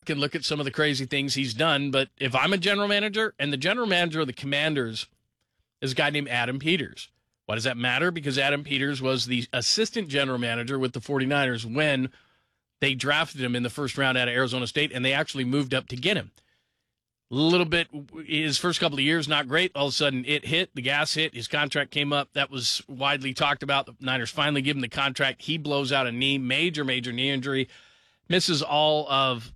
back and look at some of the crazy things he's done. But if I'm a general manager, and the general manager of the Commanders is a guy named Adam Peters. Why does that matter? Because Adam Peters was the assistant general manager with the 49ers when they drafted him in the first round out of Arizona State, and they actually moved up to get him. A little bit, his first couple of years, not great. All of a sudden, it hit, the gas hit, his contract came up. That was widely talked about. The Niners finally give him the contract. He blows out a knee, major knee injury, misses all of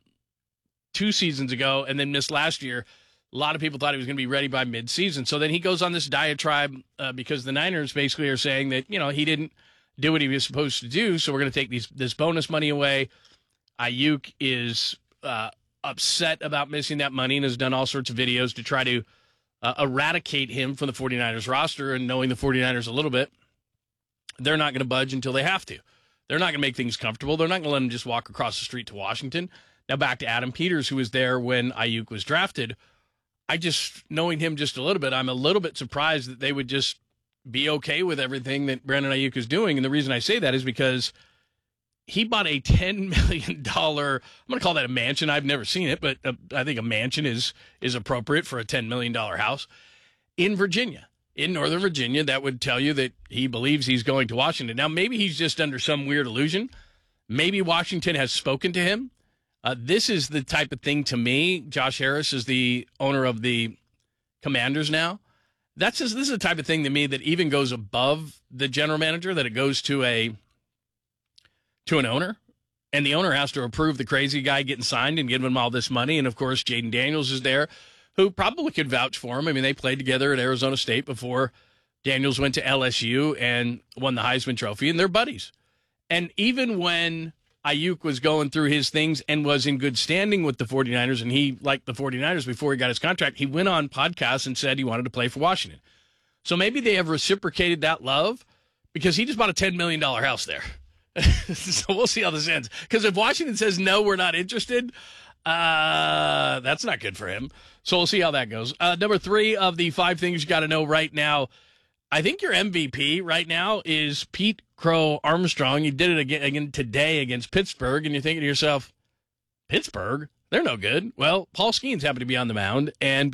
2 seasons ago, and then missed last year. A lot of people thought he was going to be ready by midseason. So then he goes on this diatribe because the Niners basically are saying that, he didn't do what he was supposed to do, so we're going to take this bonus money away. Ayuk is upset about missing that money and has done all sorts of videos to try to eradicate him from the 49ers roster. And knowing the 49ers a little bit, they're not going to budge until they have to. They're not going to make things comfortable. They're not going to let him just walk across the street to Washington. Now back to Adam Peters, who was there when Ayuk was drafted. Knowing him just a little bit, I'm a little bit surprised that they would just be okay with everything that Brandon Ayuk is doing. And the reason I say that is because he bought a $10 million, I'm going to call that a mansion. I've never seen it, but I think a mansion is appropriate for a $10 million house in Virginia, in Northern Virginia. That would tell you that he believes he's going to Washington. Now, maybe he's just under some weird illusion. Maybe Washington has spoken to him. This is the type of thing to me. Josh Harris is the owner of the Commanders now. This is the type of thing to me that even goes above the general manager, that it goes to an owner, and the owner has to approve the crazy guy getting signed and give him all this money. And, of course, Jaden Daniels is there, who probably could vouch for him. I mean, they played together at Arizona State before Daniels went to LSU and won the Heisman Trophy, and they're buddies. And even when Ayuk was going through his things and was in good standing with the 49ers, and he liked the 49ers before he got his contract, he went on podcasts and said he wanted to play for Washington. So maybe they have reciprocated that love because he just bought a $10 million house there. So we'll see how this ends. Because if Washington says, no, we're not interested, that's not good for him. So we'll see how that goes. Number 3 of the 5 things you got to know right now. I think your MVP right now is Pete Crow Armstrong. He did it again today against Pittsburgh, and you're thinking to yourself, Pittsburgh? They're no good. Well, Paul Skeens happened to be on the mound, and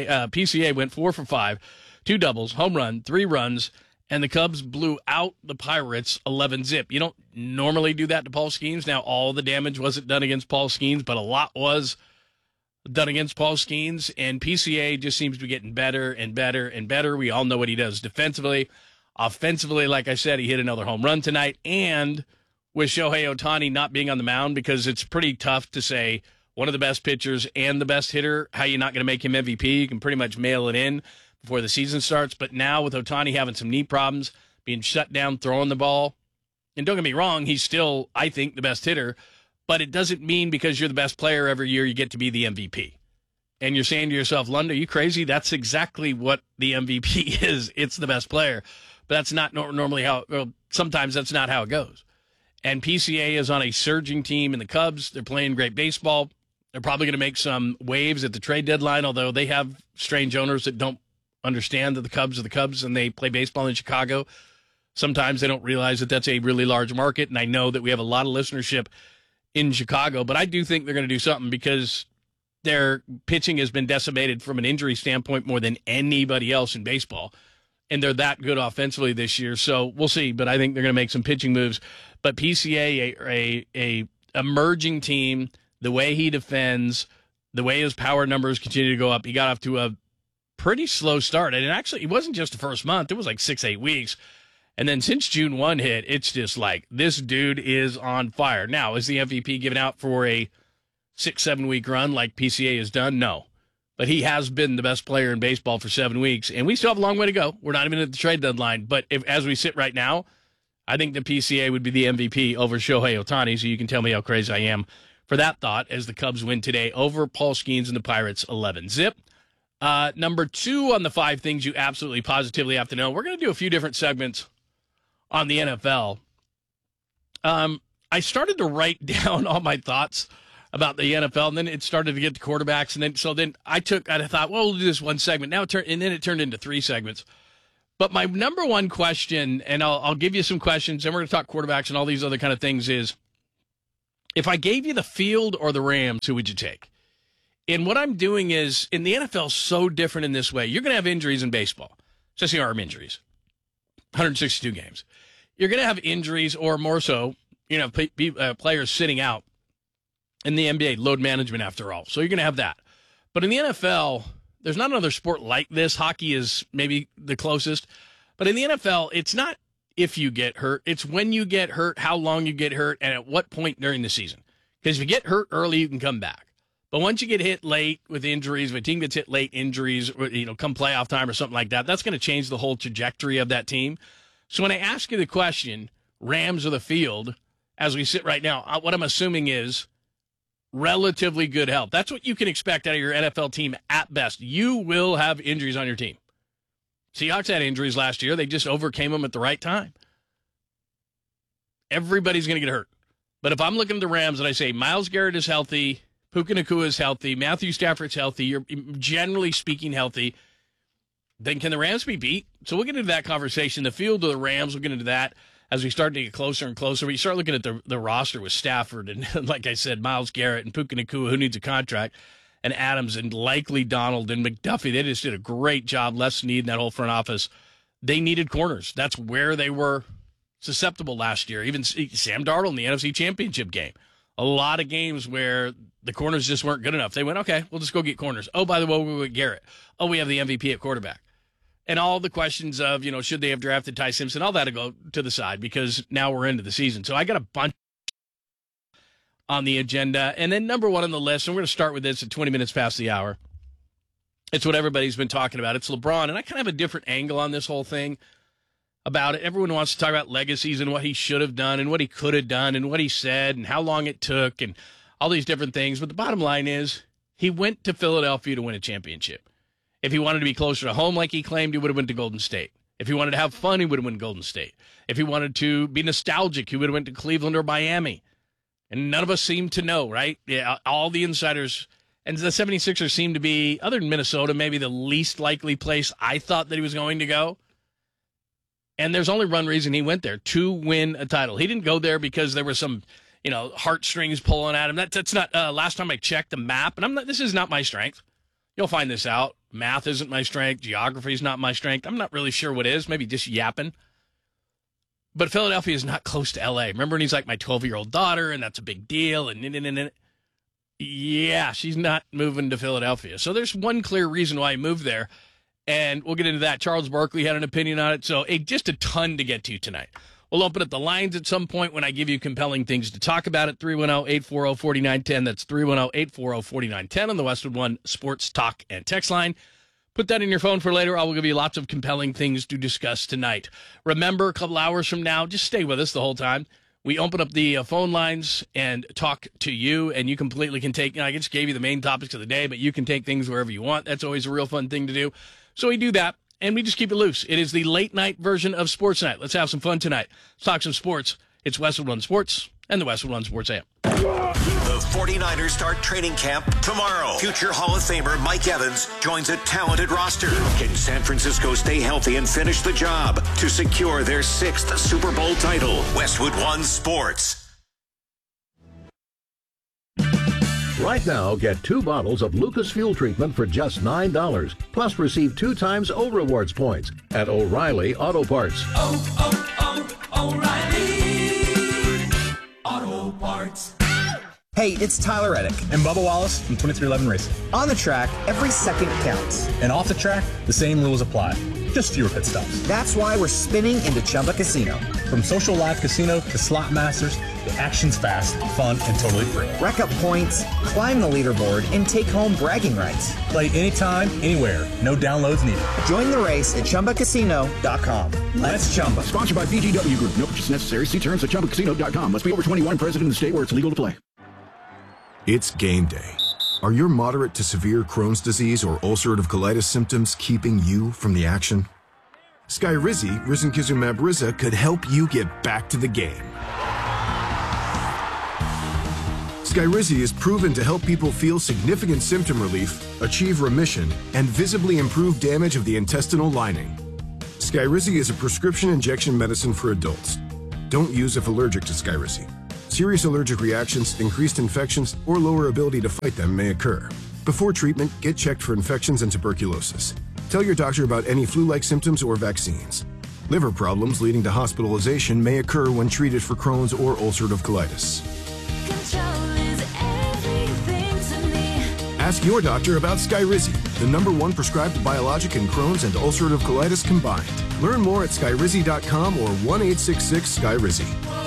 PCA went 4 for 5, 2 doubles, home run, 3 runs, and the Cubs blew out the Pirates 11-zip. You don't normally do that to Paul Skeens. Now, all the damage wasn't done against Paul Skeens, but a lot was done against Paul Skeens, and PCA just seems to be getting better and better and better. We all know what he does defensively. Offensively, like I said, he hit another home run tonight, and with Shohei Ohtani not being on the mound, because it's pretty tough to say one of the best pitchers and the best hitter, how you're not going to make him MVP. You can pretty much mail it in before the season starts. But now with Ohtani having some knee problems, being shut down, throwing the ball, and don't get me wrong, he's still, I think, the best hitter, but it doesn't mean because you're the best player every year you get to be the MVP. And you're saying to yourself, Lund, are you crazy? That's exactly what the MVP is. It's the best player. But that's not normally sometimes that's not how it goes. And PCA is on a surging team in the Cubs. They're playing great baseball. They're probably going to make some waves at the trade deadline, although they have strange owners that don't understand that the Cubs are the Cubs and they play baseball in Chicago. Sometimes they don't realize that that's a really large market, and I know that we have a lot of listenership in Chicago, but I do think they're going to do something because their pitching has been decimated from an injury standpoint more than anybody else in baseball, and they're that good offensively this year, so we'll see, but I think they're going to make some pitching moves. But PCA, a emerging team, the way he defends, the way his power numbers continue to go up, he got off to a pretty slow start, and actually, it wasn't just the first month, it was like 6-8 weeks. And then since June 1 hit, it's just like, this dude is on fire. Now, is the MVP given out for a 6-7 week run like PCA has done? No. But he has been the best player in baseball for 7 weeks, and we still have a long way to go. We're not even at the trade deadline. But as we sit right now, I think the PCA would be the MVP over Shohei Ohtani, so you can tell me how crazy I am for that thought as the Cubs win today over Paul Skeens and the Pirates 11-zip. Number 2 on the 5 things you absolutely positively have to know. We're going to do a few different segments on the NFL. I started to write down all my thoughts about the NFL, and then it started to get to quarterbacks, and then I thought, well, we'll do this one segment. And then it turned into 3 segments. But my number one question, and I'll give you some questions, and we're going to talk quarterbacks and all these other kind of things, is If I gave you the Field or the Rams, who would you take? And what I'm doing is, in the NFL, so different in this way. You're going to have injuries in baseball, especially arm injuries. 162 games. You're going to have injuries, or more so, players sitting out in the NBA, load management after all. So you're going to have that. But in the NFL, there's not another sport like this. Hockey is maybe the closest. But in the NFL, it's not if you get hurt. It's when you get hurt, how long you get hurt, and at what point during the season. Because if you get hurt early, you can come back. But once you get hit late with injuries, if a team gets hit late, injuries, come playoff time or something like that, that's going to change the whole trajectory of that team. So when I ask you the question, Rams or the Field, as we sit right now, what I'm assuming is relatively good health. That's what you can expect out of your NFL team at best. You will have injuries on your team. Seahawks had injuries last year. They just overcame them at the right time. Everybody's going to get hurt. But if I'm looking at the Rams and I say Myles Garrett is healthy, Puka Nacua is healthy, Matthew Stafford's healthy, you're generally speaking healthy, then can the Rams be beat? So we'll get into that conversation. The Field or the Rams, we'll get into that as we start to get closer and closer. We start looking at the roster with Stafford and, like I said, Myles Garrett and Puka Nacua, who needs a contract, and Adams and likely Donald and McDuffie. They just did a great job. Les Snead and that whole front office. They needed corners. That's where they were susceptible last year. Even Sam Darnold in the NFC Championship game. A lot of games where the corners just weren't good enough. They went, okay, we'll just go get corners. Oh, by the way, we'll get Garrett. Oh, we have the MVP at quarterback. And all the questions of, should they have drafted Ty Simpson, all that to go to the side because now we're into the season. So I got a bunch on the agenda. And then number one on the list, and we're going to start with this at 20 minutes past the hour. It's what everybody's been talking about. It's LeBron. And I kind of have a different angle on this whole thing about it. Everyone wants to talk about legacies and what he should have done and what he could have done and what he said and how long it took and all these different things. But the bottom line is he went to Philadelphia to win a championship. If he wanted to be closer to home like he claimed, he would have went to Golden State. If he wanted to have fun, he would have went to Golden State. If he wanted to be nostalgic, he would have went to Cleveland or Miami. And none of us seem to know, right? Yeah, all the insiders. And the 76ers seem to be, other than Minnesota, maybe the least likely place I thought that he was going to go. And there's only one reason he went there, to win a title. He didn't go there because there were some, heartstrings pulling at him. That's not, last time I checked the map, and this is not my strength. You'll find this out. Math isn't my strength. Geography is not my strength. I'm not really sure what is. Maybe just yapping. But Philadelphia is not close to L.A. Remember when he's like my 12-year-old daughter, and that's a big deal, and yeah, she's not moving to Philadelphia. So there's one clear reason why he moved there, and we'll get into that. Charles Barkley had an opinion on it, so just a ton to get to tonight. We'll open up the lines at some point when I give you compelling things to talk about at 310-840-4910. That's 310-840-4910 on the Westwood One Sports Talk and Text line. Put that in your phone for later. I will give you lots of compelling things to discuss tonight. Remember, a couple hours from now, just stay with us the whole time. We open up the phone lines and talk to you, and you completely can take, I just gave you the main topics of the day, but you can take things wherever you want. That's always a real fun thing to do. So we do that. And we just keep it loose. It is the late night version of Sports Night. Let's have some fun tonight. Let's talk some sports. It's Westwood One Sports and the Westwood One Sports app. The 49ers start training camp tomorrow. Future Hall of Famer Mike Evans joins a talented roster. Can San Francisco stay healthy and finish the job to secure their 6th Super Bowl title? Westwood One Sports. Right now, get 2 bottles of Lucas Fuel Treatment for just $9. Plus, receive 2 times O Rewards points at O'Reilly Auto Parts. O'Reilly Auto Parts. Hey, it's Tyler Reddick and Bubba Wallace from 2311 Racing. On the track, every second counts. And off the track, the same rules apply. Just fewer pit stops. That's why we're spinning into Chumba Casino. From social live casino to slot masters, the action's fast, fun, and totally free. Rack up points, climb the leaderboard, and take home bragging rights. Play anytime, anywhere. No downloads needed. Join the race at ChumbaCasino.com. Let's Chumba. Sponsored by VGW Group. No purchase necessary. See terms at ChumbaCasino.com. Must be over 21, present in the state where it's legal to play. It's game day. Are your moderate to severe Crohn's disease or ulcerative colitis symptoms keeping you from the action? Skyrizi, risankizumab Riza, could help you get back to the game. Skyrizi is proven to help people feel significant symptom relief, achieve remission, and visibly improve damage of the intestinal lining. Skyrizi is a prescription injection medicine for adults. Don't use if allergic to Skyrizi. Serious allergic reactions, increased infections, or lower ability to fight them may occur. Before treatment, get checked for infections and tuberculosis. Tell your doctor about any flu-like symptoms or vaccines. Liver problems leading to hospitalization may occur when treated for Crohn's or ulcerative colitis. Ask your doctor about Skyrizi, the #1 prescribed biologic in Crohn's and ulcerative colitis combined. Learn more at skyrizi.com or 1-866-SKYRIZI.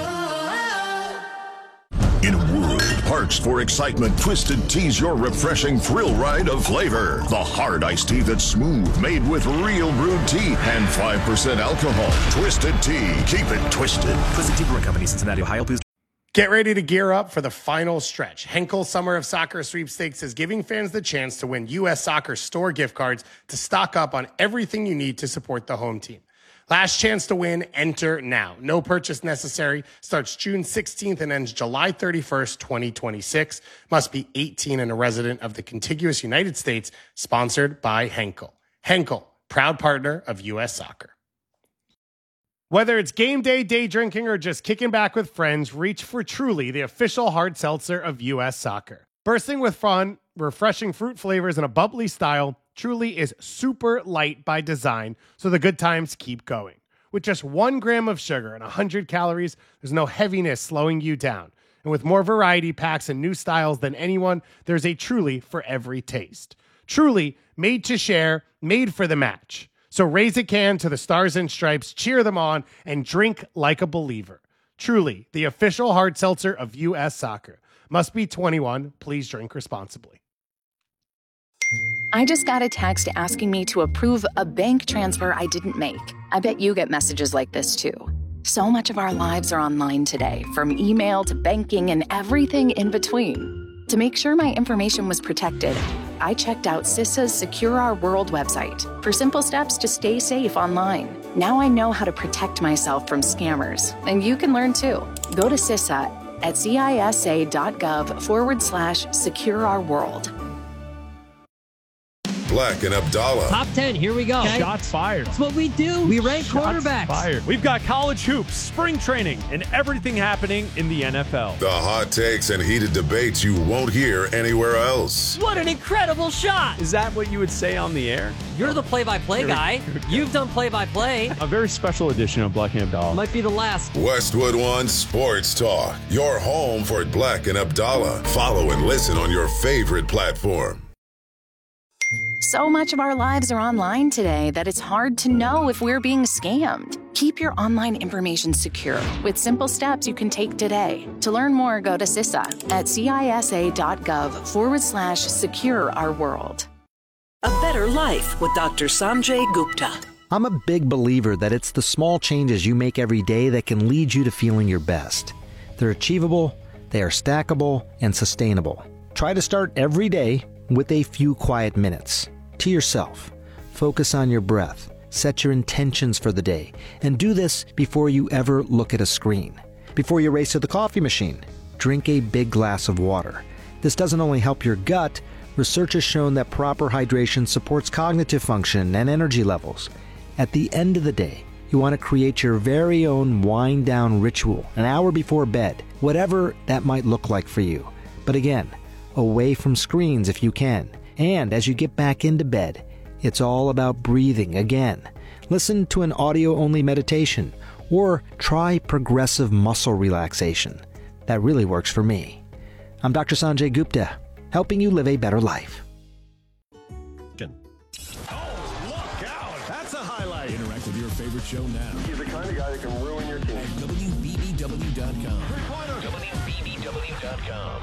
In a world parched for excitement, Twisted Tea's your refreshing thrill ride of flavor. The hard iced tea that's smooth, made with real brewed tea and 5% alcohol. Twisted Tea. Keep it twisted. Twisted Tea Brewing Company, Cincinnati, Ohio. Please. Get ready to gear up for the final stretch. Henkel Summer of Soccer Sweepstakes is giving fans the chance to win U.S. Soccer store gift cards to stock up on everything you need to support the home team. Last chance to win, enter now. No purchase necessary. Starts June 16th and ends July 31st, 2026. Must be 18 and a resident of the contiguous United States. Sponsored by Henkel. Henkel, proud partner of U.S. Soccer. Whether it's game day, day drinking, or just kicking back with friends, reach for Truly, the official hard seltzer of U.S. Soccer. Bursting with fun, refreshing fruit flavors, and a bubbly style, Truly is super light by design, so the good times keep going. With just 1 gram of sugar and 100 calories, there's no heaviness slowing you down. And with more variety packs and new styles than anyone, there's a Truly for every taste. Truly, made to share, made for the match. So raise a can to the Stars and Stripes, cheer them on, and drink like a believer. Truly, the official hard seltzer of U.S. Soccer. Must be 21. Please drink responsibly. I just got a text asking me to approve a bank transfer I didn't make. I bet you get messages like this too. So much of our lives are online today, from email to banking and everything in between. To make sure my information was protected, I checked out CISA's Secure Our World website for simple steps to stay safe online. Now I know how to protect myself from scammers, and you can learn too. Go to CISA at cisa.gov/secure-our-world. Black and Abdallah. Top 10, here we go. Okay. Shots fired. That's what we do. We rank quarterbacks. Fired. We've got college hoops, spring training, and everything happening in the NFL. The hot takes and heated debates you won't hear anywhere else. What an incredible shot. Is that what you would say on the air? You're the play-by-play guy. You've done play-by-play. A very special edition of Black and Abdallah. Might be the last. Westwood One Sports Talk. Your home for Black and Abdallah. Follow and listen on your favorite platform. So much of our lives are online today that it's hard to know if we're being scammed. Keep your online information secure with simple steps you can take today. To learn more, go to CISA at cisa.gov/secure-our-world. A better life with Dr. Sanjay Gupta. I'm a big believer that it's the small changes you make every day that can lead you to feeling your best. They're achievable, they are stackable, and sustainable. Try to start every day with a few quiet minutes. To yourself, focus on your breath, set your intentions for the day, and do this before you ever look at a screen. Before you race to the coffee machine, drink a big glass of water. This doesn't only help your gut, research has shown that proper hydration supports cognitive function and energy levels. At the end of the day, you want to create your very own wind-down ritual an hour before bed, whatever that might look like for you. But again, away from screens if you can. And as you get back into bed, it's all about breathing again. Listen to an audio-only meditation or try progressive muscle relaxation. That really works for me. I'm Dr. Sanjay Gupta, helping you live a better life. That's a highlight. Interact with your favorite show now. He's the kind of guy that can ruin your team. At WBBW.com. WBBW.com.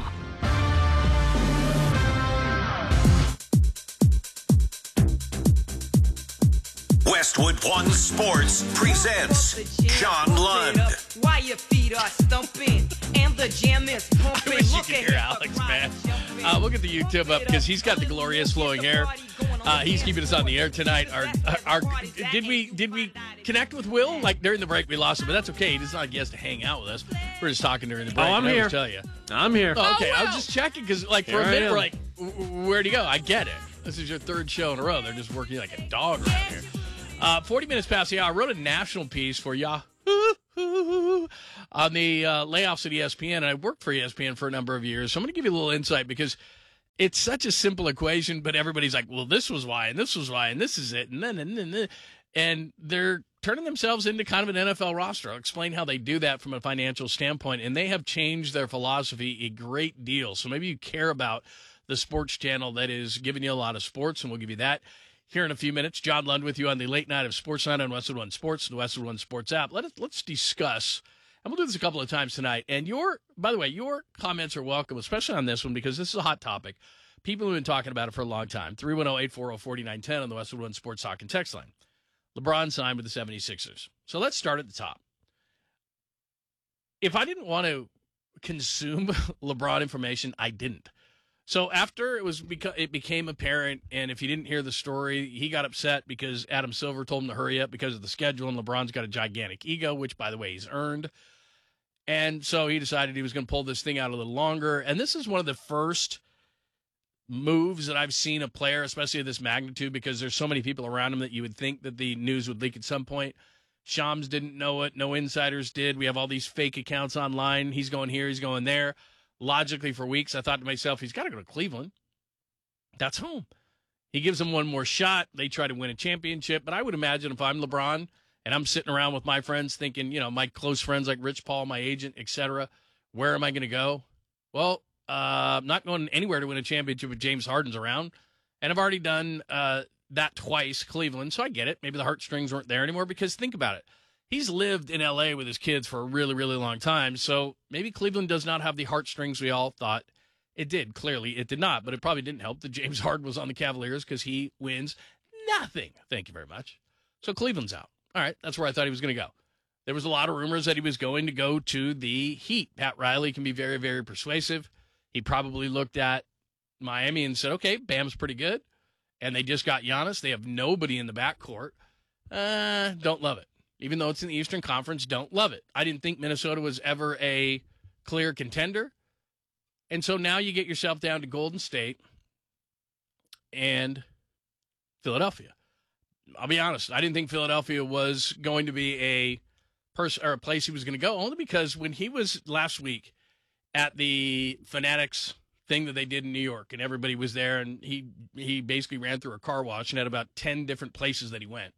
Westwood One Sports presents John Lund. Why your feet are stumping and the jam is pumping. I wish you could hear Alex, man. We'll get the YouTube up because he's got the glorious flowing hair. He's keeping us on the air tonight. Did we connect with Will? Like during the break, we lost him, but that's okay. He's not like he has to hang out with us. We're just talking during the break. Oh, I'm here. Tell you. I'm here. Oh, okay, I was just checking because, like, for a minute, we're like, where'd he go? I get it. This is your third show in a row. They're just working like a dog around here. 40 minutes past the hour. I wrote a national piece for Yahoo on the layoffs at ESPN, and I worked for ESPN for a number of years. So I'm going to give you a little insight because it's such a simple equation, but everybody's like, well, this was why, and this was why, and this is it, and then, and they're turning themselves into kind of an NFL roster. I'll explain how they do that from a financial standpoint, and they have changed their philosophy a great deal. So maybe you care about the sports channel that is giving you a lot of sports, and we'll give you that here in a few minutes. John Lund with you on the late night of Sports Night on Westwood One Sports, the Westwood One Sports app. Let's discuss, and we'll do this a couple of times tonight. And by the way, your comments are welcome, especially on this one, because this is a hot topic. People have been talking about it for a long time. 310-840-4910 on the Westwood One Sports Talk and text line. LeBron signed with the 76ers. So let's start at the top. If I didn't want to consume LeBron information, I didn't. So after it became apparent, and if you didn't hear the story, he got upset because Adam Silver told him to hurry up because of the schedule, and LeBron's got a gigantic ego, which, by the way, he's earned. And so he decided he was going to pull this thing out a little longer. And this is one of the first moves that I've seen a player, especially of this magnitude, because there's so many people around him that you would think that the news would leak at some point. Shams didn't know it. No insiders did. We have all these fake accounts online. He's going here. He's going there. Logically, for weeks, I thought to myself, he's got to go to Cleveland. That's home. He gives them one more shot. They try to win a championship. But I would imagine if I'm LeBron and I'm sitting around with my friends thinking, my close friends like Rich Paul, my agent, etc., where am I going to go? Well, I'm not going anywhere to win a championship with James Harden's around. And I've already done that twice, Cleveland, so I get it. Maybe the heartstrings weren't there anymore because think about it. He's lived in L.A. with his kids for a really, really long time, so maybe Cleveland does not have the heartstrings we all thought it did. Clearly, it did not, but it probably didn't help that James Harden was on the Cavaliers because he wins nothing. Thank you very much. So Cleveland's out. All right, that's where I thought he was going to go. There was a lot of rumors that he was going to go to the Heat. Pat Riley can be very, very persuasive. He probably looked at Miami and said, okay, Bam's pretty good. And they just got Giannis. They have nobody in the backcourt. Don't love it. Even though it's in the Eastern Conference, don't love it. I didn't think Minnesota was ever a clear contender. And so now you get yourself down to Golden State and Philadelphia. I'll be honest. I didn't think Philadelphia was going to be a place he was going to go, only because when he was last week at the Fanatics thing that they did in New York, and everybody was there, and he basically ran through a car wash and had about 10 different places that he went.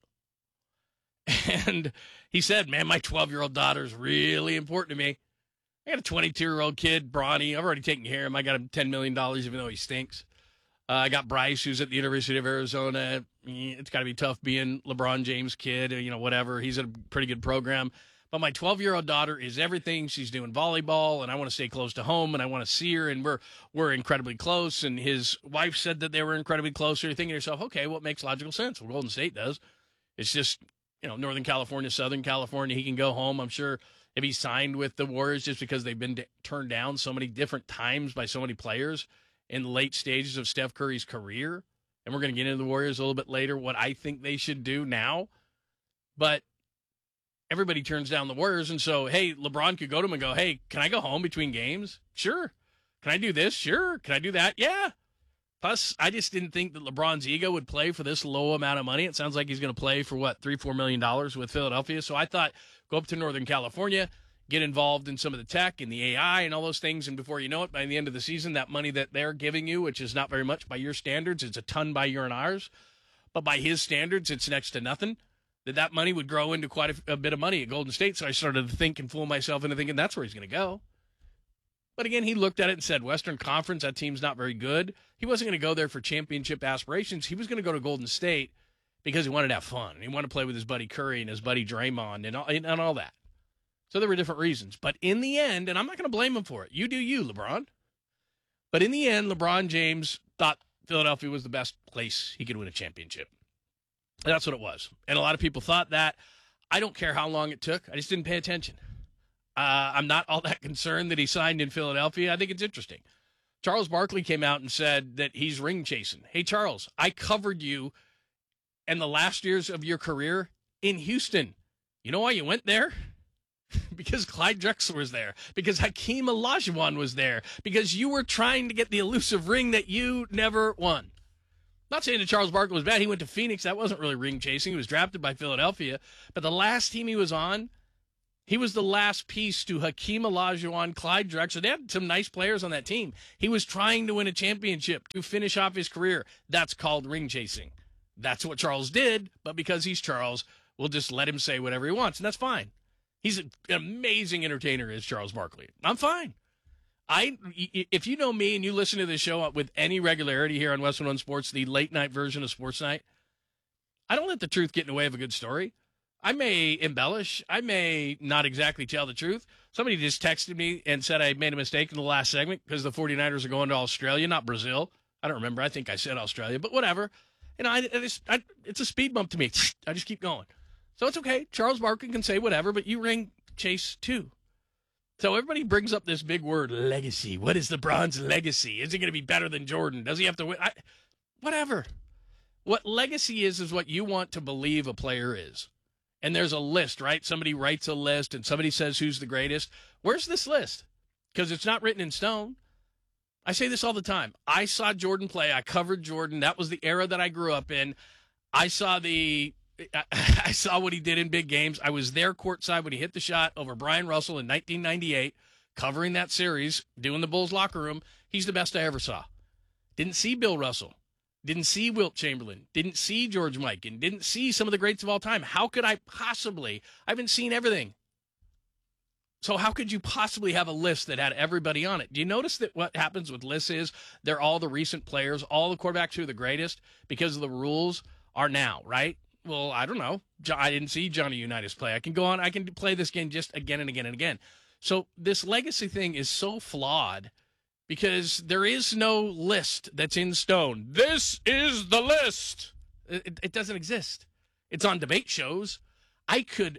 And he said, man, my 12-year-old daughter is really important to me. I got a 22-year-old kid, Bronny. I've already taken care of him. I got him $10 million, even though he stinks. I got Bryce, who's at the University of Arizona. It's got to be tough being LeBron James' kid, whatever. He's at a pretty good program. But my 12-year-old daughter is everything. She's doing volleyball, and I want to stay close to home, and I want to see her, and we're incredibly close. And his wife said that they were incredibly close. So you're thinking to yourself, okay, well, it makes logical sense. Well, Golden State does. It's just, Northern California, Southern California, he can go home. I'm sure if he signed with the Warriors just because they've been turned down so many different times by so many players in the late stages of Steph Curry's career, and we're going to get into the Warriors a little bit later, what I think they should do now. But everybody turns down the Warriors, and so, hey, LeBron could go to him and go, hey, can I go home between games? Sure. Can I do this? Sure. Can I do that? Yeah. Plus, I just didn't think that LeBron's ego would play for this low amount of money. It sounds like he's going to play for, $3-4 million with Philadelphia. So I thought, go up to Northern California, get involved in some of the tech and the AI and all those things, and before you know it, by the end of the season, that money that they're giving you, which is not very much by your standards, it's a ton by your and ours, but by his standards, it's next to nothing, that money would grow into quite a bit of money at Golden State. So I started to think and fool myself into thinking that's where he's going to go. But again, he looked at it and said, Western Conference, that team's not very good. He wasn't going to go there for championship aspirations. He was going to go to Golden State because he wanted to have fun. He wanted to play with his buddy Curry and his buddy Draymond and all that. So there were different reasons. But in the end, and I'm not going to blame him for it. You do you, LeBron. But in the end, LeBron James thought Philadelphia was the best place he could win a championship. That's what it was. And a lot of people thought that. I don't care how long it took. I just didn't pay attention. I'm not all that concerned that he signed in Philadelphia. I think it's interesting. Charles Barkley came out and said that he's ring chasing. Hey, Charles, I covered you in the last years of your career in Houston. You know why you went there? Because Clyde Drexler was there. Because Hakeem Olajuwon was there. Because you were trying to get the elusive ring that you never won. Not saying that Charles Barkley was bad. He went to Phoenix. That wasn't really ring chasing. He was drafted by Philadelphia. But the last team he was on, He was the last piece to Hakeem Olajuwon, Clyde Drexler. They had some nice players on that team. He was trying to win a championship to finish off his career. That's called ring chasing. That's what Charles did, but because he's Charles, we'll just let him say whatever he wants, and that's fine. He's an amazing entertainer, is Charles Barkley. I'm fine. If you know me and you listen to this show with any regularity here on West 101 Sports, the late-night version of Sports Night, I don't let the truth get in the way of a good story. I may embellish. I may not exactly tell the truth. Somebody just texted me and said I made a mistake in the last segment because the 49ers are going to Australia, not Brazil. I don't remember. I think I said Australia, but whatever. And it's a speed bump to me. I just keep going. So it's okay. Charles Barkley can say whatever, but you ring chase too. So everybody brings up this big word, legacy. What is LeBron's legacy? Is he going to be better than Jordan? Does he have to win? Whatever. What legacy is what you want to believe a player is. And there's a list, right? Somebody writes a list and somebody says who's the greatest. Where's this list? Because it's not written in stone. I say this all the time. I saw Jordan play. I covered Jordan. That was the era that I grew up in. I saw what he did in big games. I was there courtside when he hit the shot over Brian Russell in 1998, covering that series, doing the Bulls locker room. He's the best I ever saw. Didn't see Bill Russell. Didn't see Wilt Chamberlain. Didn't see George Mikan. Didn't see some of the greats of all time. How could I possibly? I haven't seen everything. So how could you possibly have a list that had everybody on it? Do you notice that what happens with lists is they're all the recent players, all the quarterbacks who are the greatest because the rules are now, right? Well, I don't know. I didn't see Johnny Unitas play. I can go on. I can play this game just again and again and again. So this legacy thing is so flawed because there is no list that's in stone. This is the list. It doesn't exist. It's on debate shows. I could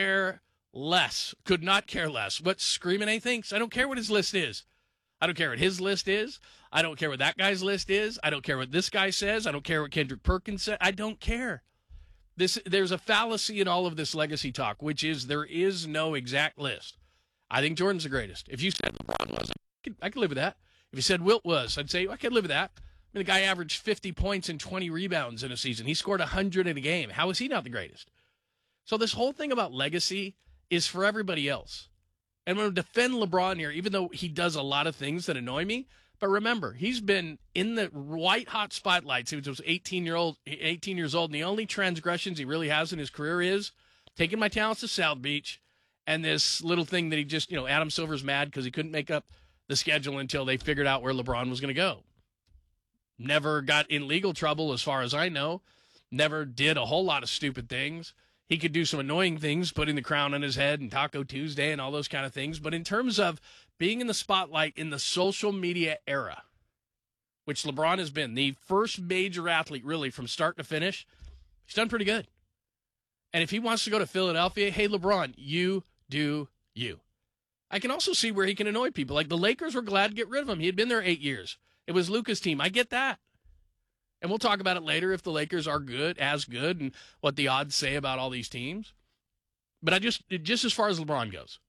not care less what Screaming A thinks. I don't care what his list is. I don't care what his list is. I don't care what that guy's list is. I don't care what this guy says. I don't care what Kendrick Perkins said. I don't care. There's a fallacy in all of this legacy talk, which is there is no exact list. I think Jordan's the greatest. If you said LeBron was, I could live with that. If you said Wilt was, I'd say I could live with that. I mean, the guy averaged 50 points and 20 rebounds in a season. He scored 100 in a game. How is he not the greatest? So this whole thing about legacy is for everybody else. And I'm going to defend LeBron here, even though he does a lot of things that annoy me. But remember, he's been in the white-hot spotlight since he was 18 years old, and the only transgressions he really has in his career is taking my talents to South Beach and this little thing that he just, Adam Silver's mad because he couldn't make up the schedule until they figured out where LeBron was going to go. Never got in legal trouble as far as I know. Never did a whole lot of stupid things. He could do some annoying things, putting the crown on his head and Taco Tuesday and all those kind of things. But in terms of being in the spotlight in the social media era, which LeBron has been, the first major athlete really from start to finish, he's done pretty good. And if he wants to go to Philadelphia, hey, LeBron, you do you. I can also see where he can annoy people. Like the Lakers were glad to get rid of him. He had been there 8 years. It was Luka's team. I get that. And we'll talk about it later if the Lakers are good, and what the odds say about all these teams. But just as far as LeBron goes,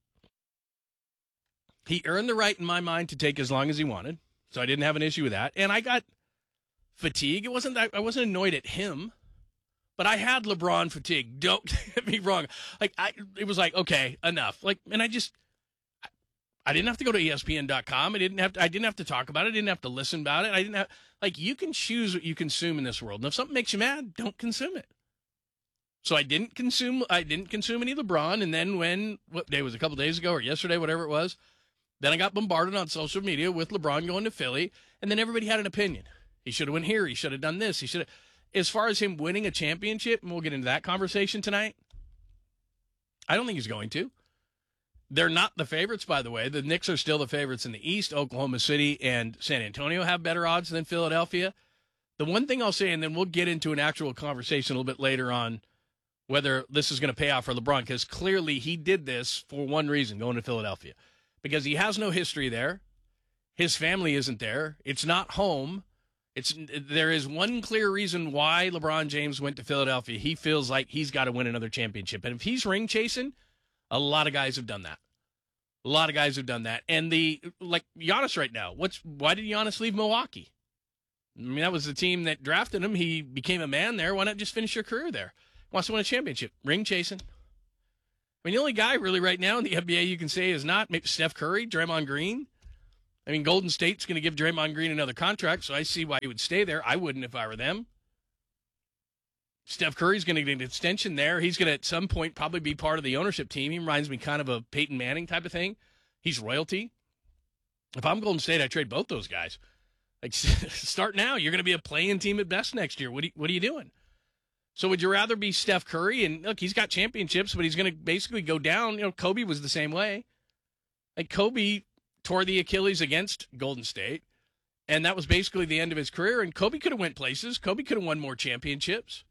he earned the right in my mind to take as long as he wanted, so I didn't have an issue with that. And I got fatigue. It wasn't that I wasn't annoyed at him, but I had LeBron fatigue. Don't get me wrong. It was like, okay, enough. I didn't have to go to ESPN.com. I didn't have to talk about it. I didn't have to listen about it. You can choose what you consume in this world. And if something makes you mad, don't consume it. So I didn't consume any LeBron. And then what day was it, a couple days ago or yesterday, whatever it was, then I got bombarded on social media with LeBron going to Philly. And then everybody had an opinion. He should have went here. He should have done this. As far as him winning a championship, and we'll get into that conversation tonight, I don't think he's going to. They're not the favorites, by the way. The Knicks are still the favorites in the East. Oklahoma City and San Antonio have better odds than Philadelphia. The one thing I'll say, and then we'll get into an actual conversation a little bit later on whether this is going to pay off for LeBron, because clearly he did this for one reason, going to Philadelphia. Because he has no history there. His family isn't there. It's not home. There is one clear reason why LeBron James went to Philadelphia. He feels like he's got to win another championship. And if he's ring chasing, a lot of guys have done that. And Giannis right now, why did Giannis leave Milwaukee? I mean, that was the team that drafted him. He became a man there. Why not just finish your career there? Wants to win a championship. Ring chasing. I mean, the only guy really right now in the NBA you can say is not maybe Steph Curry, Draymond Green. I mean, Golden State's going to give Draymond Green another contract, so I see why he would stay there. I wouldn't if I were them. Steph Curry's going to get an extension there. He's going to, at some point, probably be part of the ownership team. He reminds me kind of a Peyton Manning type of thing. He's royalty. If I'm Golden State, I trade both those guys. Like, start now. You're going to be a play-in team at best next year. What are you doing? So would you rather be Steph Curry? And look, he's got championships, but he's going to basically go down. You know, Kobe was the same way. Like, Kobe tore the Achilles against Golden State, and that was basically the end of his career. And Kobe could have went places. Kobe could have won more championships.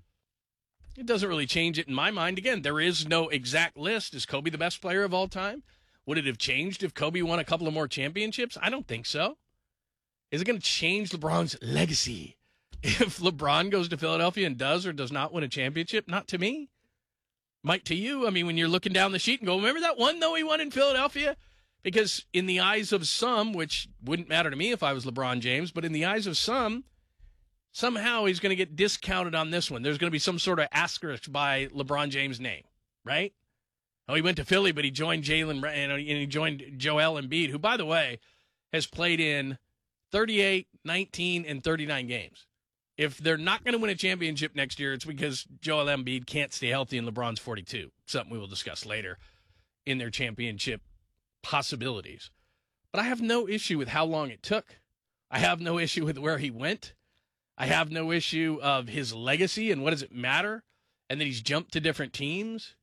It doesn't really change it in my mind. Again, there is no exact list. Is Kobe the best player of all time? Would it have changed if Kobe won a couple of more championships? I don't think so. Is it going to change LeBron's legacy if LeBron goes to Philadelphia and does or does not win a championship? Not to me. Might to you. I mean, when you're looking down the sheet and go, remember that one, though, he won in Philadelphia? Because in the eyes of some, which wouldn't matter to me if I was LeBron James, but in the eyes of some, somehow he's going to get discounted on this one. There's going to be some sort of asterisk by LeBron James' name, right? Oh, he went to Philly, but he joined and he joined Joel Embiid, who, by the way, has played in 38, 19, and 39 games. If they're not going to win a championship next year, it's because Joel Embiid can't stay healthy and LeBron's 42, something we will discuss later in their championship possibilities. But I have no issue with how long it took. I have no issue with where he went. I have no issue of his legacy and what does it matter, and that he's jumped to different teams.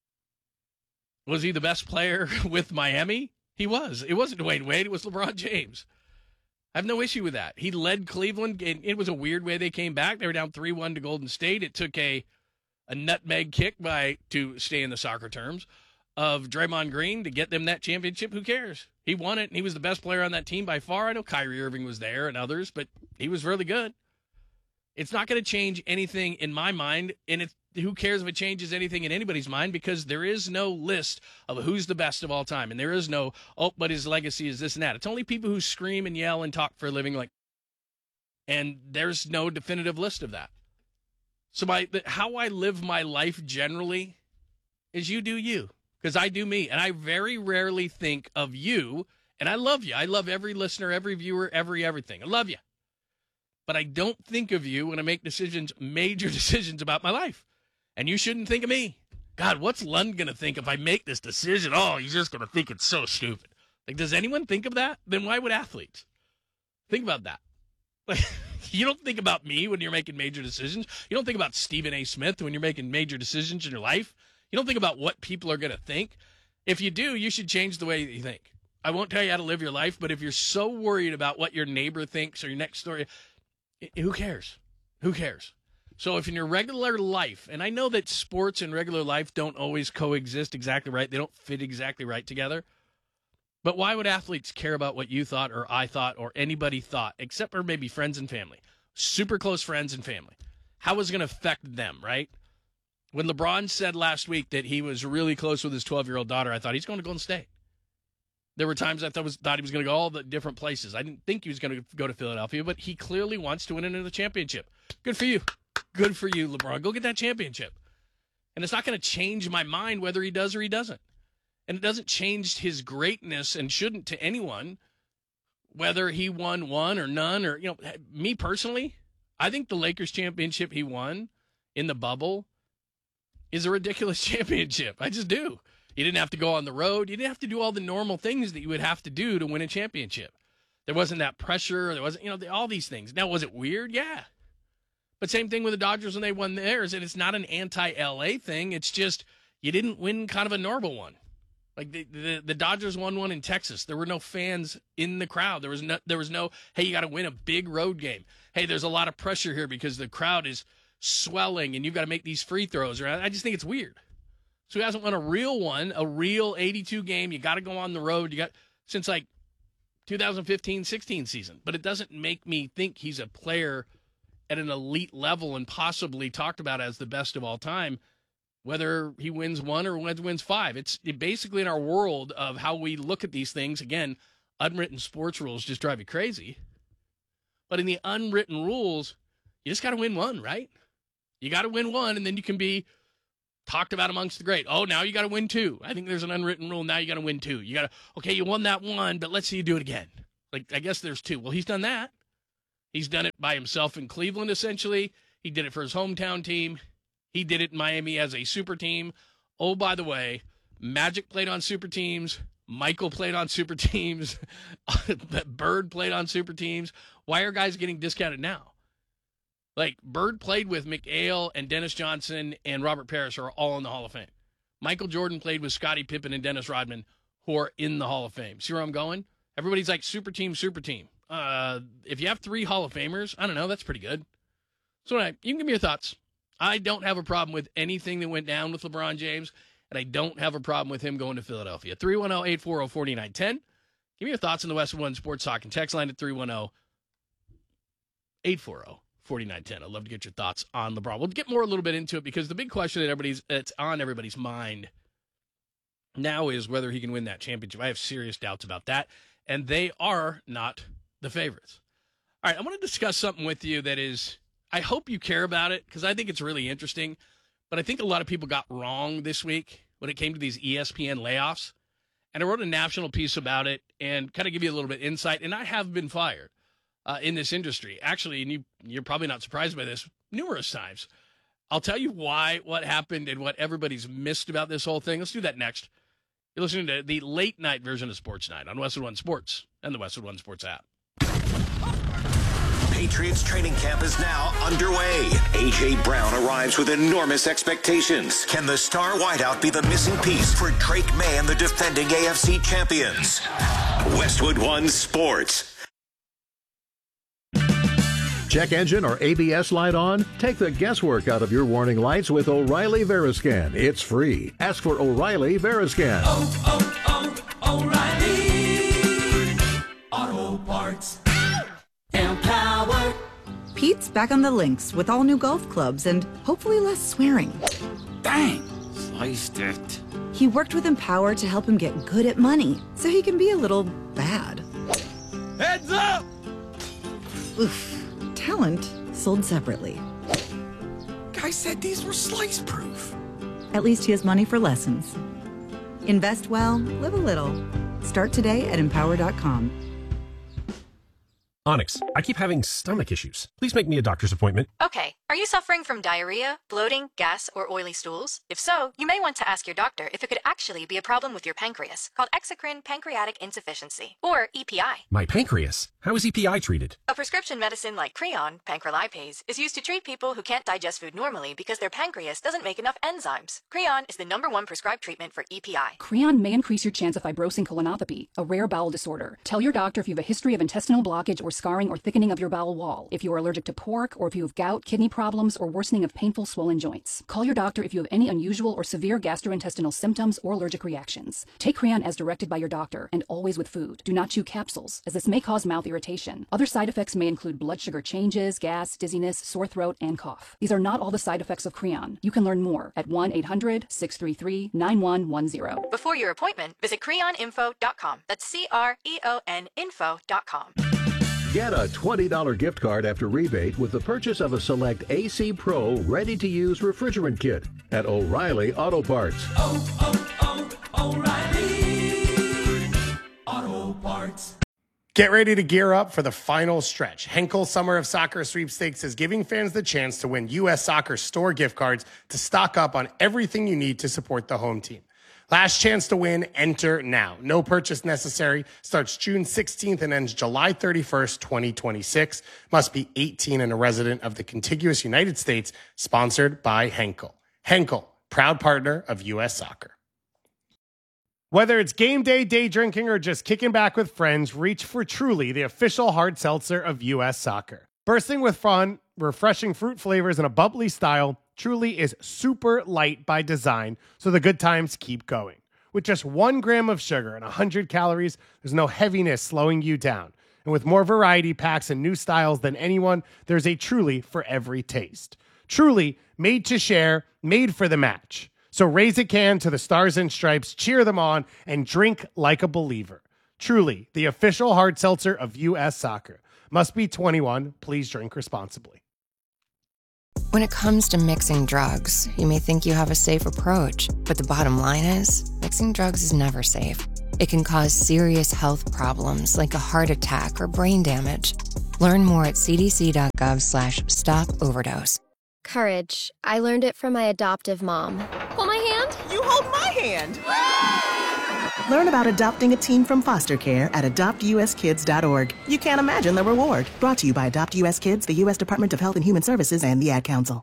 Was he the best player with Miami? He was. It wasn't Dwayne Wade. It was LeBron James. I have no issue with that. He led Cleveland, and it was a weird way they came back. They were down 3-1 to Golden State. It took a nutmeg kick to stay in the soccer terms, of Draymond Green to get them that championship. Who cares? He won it, and he was the best player on that team by far. I know Kyrie Irving was there and others, but he was really good. It's not going to change anything in my mind, and who cares if it changes anything in anybody's mind, because there is no list of who's the best of all time, and there is no, but his legacy is this and that. It's only people who scream and yell and talk for a living, and there's no definitive list of that. So how I live my life generally is you do you, because I do me, and I very rarely think of you, and I love you. I love every listener, every viewer, everything. I love you. But I don't think of you when I make major decisions about my life. And you shouldn't think of me. God, what's Lund going to think if I make this decision? Oh, he's just going to think it's so stupid. Like, does anyone think of that? Then why would athletes? Think about that. Like, you don't think about me when you're making major decisions. You don't think about Stephen A. Smith when you're making major decisions in your life. You don't think about what people are going to think. If you do, you should change the way that you think. I won't tell you how to live your life, but if you're so worried about what your neighbor thinks or your next door, who cares? Who cares? So if in your regular life, and I know that sports and regular life don't always coexist exactly right. They don't fit exactly right together. But why would athletes care about what you thought or I thought or anybody thought, except for maybe friends and family, super close friends and family? How is it going to affect them, right? When LeBron said last week that he was really close with his 12-year-old daughter, I thought he's going to Golden State. There were times I thought he was going to go all the different places. I didn't think he was going to go to Philadelphia, but he clearly wants to win another championship. Good for you. Good for you, LeBron. Go get that championship. And it's not going to change my mind whether he does or he doesn't. And it doesn't change his greatness, and shouldn't to anyone, whether he won one or none. Or, me personally, I think the Lakers championship he won in the bubble is a ridiculous championship. I just do. You didn't have to go on the road. You didn't have to do all the normal things that you would have to do to win a championship. There wasn't that pressure. There wasn't, all these things. Now, was it weird? Yeah. But same thing with the Dodgers when they won theirs, and it's not an anti-LA thing. It's just you didn't win kind of a normal one. Like the Dodgers won one in Texas. There were no fans in the crowd. There was no, hey, you got to win a big road game. Hey, there's a lot of pressure here because the crowd is swelling, and you've got to make these free throws. I just think it's weird. So he hasn't won a real 82 game. You got to go on the road. Since 2015-16 season. But it doesn't make me think he's a player at an elite level and possibly talked about as the best of all time, whether he wins one or wins five. It's basically in our world of how we look at these things. Again, unwritten sports rules just drive you crazy. But in the unwritten rules, you just got to win one, right? You got to win one, and then you can be talked about amongst the great. Oh, now you got to win 2. I think there's an unwritten rule. Now you got to win 2. You got to, okay, you won that 1, but let's see you do it again. Like, I guess there's 2. Well, he's done that. He's done it by himself in Cleveland, essentially. He did it for his hometown team. He did it in Miami as a super team. Oh, by the way, Magic played on super teams. Michael played on super teams. Bird played on super teams. Why are guys getting discounted now? Like, Bird played with McHale and Dennis Johnson and Robert Parrish, who are all in the Hall of Fame. Michael Jordan played with Scottie Pippen and Dennis Rodman, who are in the Hall of Fame. See where I'm going? Everybody's like, super team, super team. If you have 3 Hall of Famers, I don't know, that's pretty good. So you can give me your thoughts. I don't have a problem with anything that went down with LeBron James, and I don't have a problem with him going to Philadelphia. 310-840-4910. Give me your thoughts on the Westwood One Sports Talk and text line at 310-840-4910. I'd love to get your thoughts on LeBron. We'll get a little bit into it because the big question that's on everybody's mind now is whether he can win that championship. I have serious doubts about that, and they are not the favorites. All right, I want to discuss something with you that is, I hope you care about it because I think it's really interesting, but I think a lot of people got wrong this week when it came to these ESPN layoffs, and I wrote a national piece about it and kind of give you a little bit of insight, and I have been fired in this industry. Actually, and you're probably not surprised by this, numerous times. I'll tell you what happened and what everybody's missed about this whole thing. Let's do that next. You're listening to the late night version of Sports Night on Westwood One Sports and the Westwood One Sports app. Patriots training camp is now underway. A.J. Brown arrives with enormous expectations. Can the star wideout be the missing piece for Drake May and the defending AFC champions? Westwood One Sports. Check engine or ABS light on? Take the guesswork out of your warning lights with O'Reilly Veriscan. It's free. Ask for O'Reilly Veriscan. O'Reilly Auto Parts. Empower. Pete's back on the links with all new golf clubs and hopefully less swearing. Dang, sliced it. He worked with Empower to help him get good at money so he can be a little bad. Heads up! Oof. Talent sold separately. Guy said these were slice proof. At least he has money for lessons. Invest well, live a little. Start today at empower.com. Onyx, I keep having stomach issues. Please make me a doctor's appointment. Okay. Are you suffering from diarrhea, bloating, gas, or oily stools? If so, you may want to ask your doctor if it could actually be a problem with your pancreas, called exocrine pancreatic insufficiency, or EPI. My pancreas? How is EPI treated? A prescription medicine like Creon, pancrelipase, is used to treat people who can't digest food normally because their pancreas doesn't make enough enzymes. Creon is the #1 prescribed treatment for EPI. Creon may increase your chance of fibrosing colonopathy, a rare bowel disorder. Tell your doctor if you have a history of intestinal blockage or scarring or thickening of your bowel wall, if you are allergic to pork, or if you have gout, kidney problems, or worsening of painful swollen joints. Call your doctor if you have any unusual or severe gastrointestinal symptoms or allergic reactions. Take Creon as directed by your doctor, and always with food. Do not chew capsules, as this may cause mouth irritation. Other side effects may include blood sugar changes, gas, dizziness, sore throat, and cough. These are not all the side effects of Creon. You can learn more at 1-800-633-9110. Before your appointment, visit creoninfo.com. That's CREON info.com. Get a $20 gift card after rebate with the purchase of a select AC Pro ready-to-use refrigerant kit at O'Reilly Auto Parts. O'Reilly Auto Parts. Get ready to gear up for the final stretch. Henkel Summer of Soccer Sweepstakes is giving fans the chance to win U.S. Soccer store gift cards to stock up on everything you need to support the home team. Last chance to win, enter now. No purchase necessary. Starts June 16th and ends July 31st, 2026. Must be 18 and a resident of the contiguous United States. Sponsored by Henkel. Henkel, proud partner of U.S. Soccer. Whether it's game day, day drinking, or just kicking back with friends, reach for Truly, the official hard seltzer of U.S. Soccer. Bursting with fun, refreshing fruit flavors, and a bubbly style, Truly is super light by design, so the good times keep going. With just 1 gram of sugar and 100 calories, there's no heaviness slowing you down. And with more variety packs and new styles than anyone, there's a Truly for every taste. Truly, made to share, made for the match. So raise a can to the Stars and Stripes, cheer them on, and drink like a believer. Truly, the official hard seltzer of U.S. Soccer. Must be 21. Please drink responsibly. When it comes to mixing drugs, you may think you have a safe approach, but the bottom line is, mixing drugs is never safe. It can cause serious health problems like a heart attack or brain damage. Learn more at cdc.gov/stop-overdose. Courage. I learned it from my adoptive mom. Hold my hand. You hold my hand. Learn about adopting a teen from foster care at adoptuskids.org. You can't imagine the reward. Brought to you by Adopt US Kids, the U.S. Department of Health and Human Services, and the Ad Council.